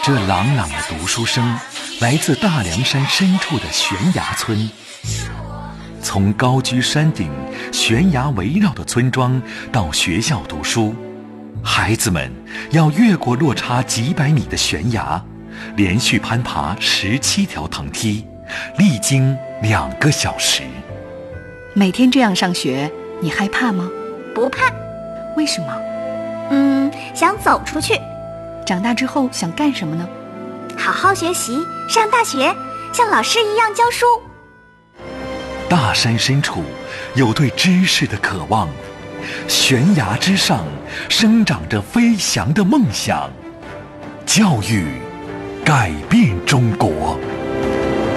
这朗朗的读书声来自大凉山深处的悬崖村。从高居山顶、悬崖围绕的村庄到学校读书，孩子们要越过落差几百米的悬崖，连续攀爬17条藤梯，历经2个小时。 每天这样上学，你害怕吗？ 不怕。 为什么？ 想走出去。 长大之后想干什么呢？ 好好学习，上大学，像老师一样教书。 大山深处有对知识的渴望，悬崖之上生长着飞翔的梦想。教育改变中国。